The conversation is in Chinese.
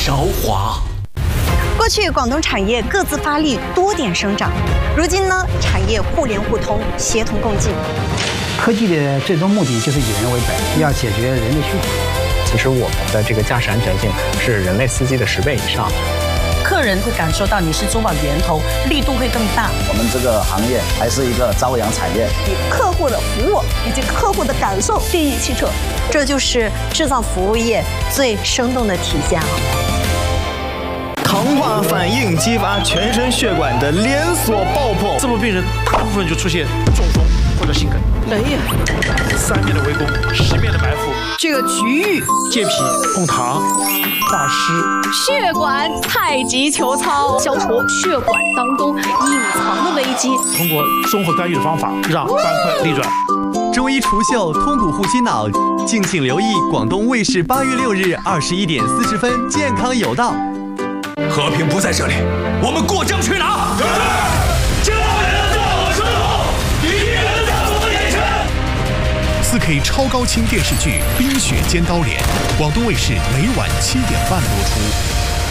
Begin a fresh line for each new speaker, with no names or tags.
韶华。
过去广东产业各自发力，多点生长，如今呢，产业互联互通，协同共进。
科技的最终目的就是以人为本，要解决人的需求。
其实我们的这个驾驶安全性是人类司机的10倍以上。
客人会感受到你是珠宝源头，力度会更大。
我们这个行业还是一个朝阳产业，
以客户的服务以及客户的感受定义汽车，
这就是制造服务业最生动的体现了。
糖化反应激发全身血管的连锁爆破，
这部病人大部分就出现中风或者心梗。
哎呀
，3面的围攻，10面的埋伏，
这个局域
健脾控糖化湿，
血管太极球操，消除血管当中隐藏的危机。
通过综合干预的方法，让斑块逆转。
中医除锈通骨护心脑，敬请留意广东卫视8月6日21点40分，健康有道。
和平不在这里，我们过江去哪？这人在我身后，敌人在我眼前。
4K 超高清电视剧《冰雪尖刀连》，广东卫视每晚7点半播出。